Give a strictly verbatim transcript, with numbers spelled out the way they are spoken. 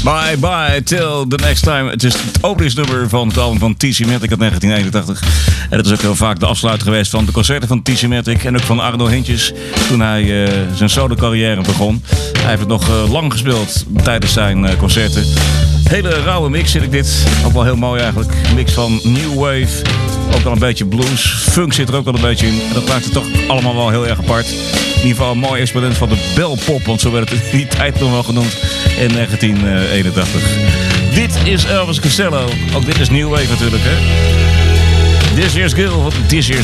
Bye bye till the next time. Het is het openingsnummer van het album van T C Matic uit negentien eenentachtig. En dat is ook heel vaak de afsluiter geweest van de concerten van T C Matic. En ook van Arno Hintjes toen hij uh, zijn solo carrière begon. Hij heeft het nog uh, lang gespeeld tijdens zijn uh, concerten. Hele rauwe mix vind ik dit. Ook wel heel mooi eigenlijk. Een mix van new wave. Ook wel een beetje blues. Funk zit er ook wel een beetje in. En dat maakt het toch allemaal wel heel erg apart. In ieder geval een mooi exponent van de belpop. Want zo werd het in die tijd nog wel genoemd. In negentien eenentachtig. Dit is Elvis Costello. Ook dit is new wave natuurlijk, hè. This Year's Girl. This Year's